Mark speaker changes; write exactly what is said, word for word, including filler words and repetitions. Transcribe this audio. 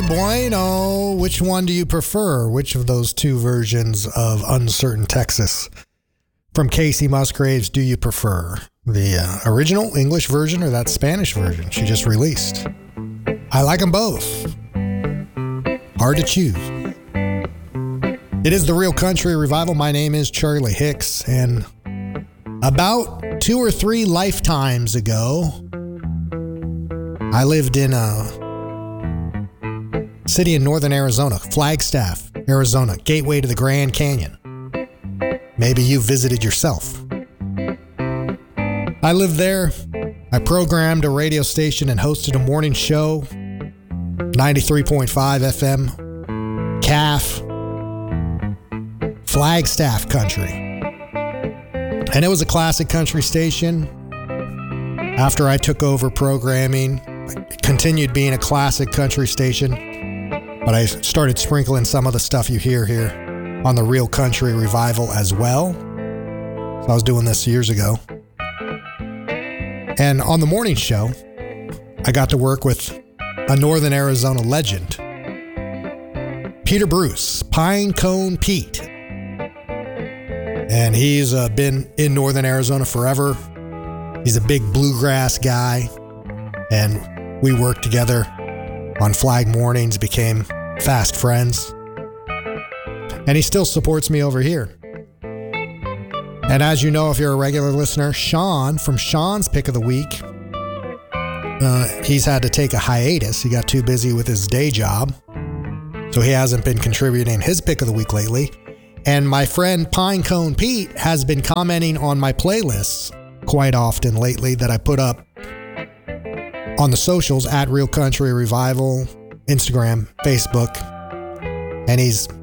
Speaker 1: bueno. Which one do you prefer? Which of those two versions of Uncertain Texas from Casey Musgraves do you prefer? The uh, original English version or that Spanish version she just released? I like them both. Hard to choose. It is the Real Country Revival. My name is Charlie Hicks, and about two or three lifetimes ago, I lived in a city in northern Arizona, Flagstaff, Arizona, gateway to the Grand Canyon. Maybe you visited yourself. I lived there. I programmed a radio station and hosted a morning show, ninety-three point five F M, C A F, Flagstaff Country. And it was a classic country station. After I took over programming, it continued being a classic country station, but I started sprinkling some of the stuff you hear here on the Real Country Revival as well. So I was doing this years ago. And on the morning show, I got to work with a Northern Arizona legend, Peter Bruce, Pine Cone Pete. And he's uh, been in Northern Arizona forever. He's a big bluegrass guy. And we worked together on Flag Mornings, became fast friends. And he still supports me over here. And as you know, if you're a regular listener, Sean from Sean's Pick of the Week, uh, he's had to take a hiatus. He got too busy with his day job. So he hasn't been contributing his Pick of the Week lately. And my friend Pinecone Pete has been commenting on my playlists quite often lately that I put up on the socials at Real Country Revival, Instagram, Facebook. And he's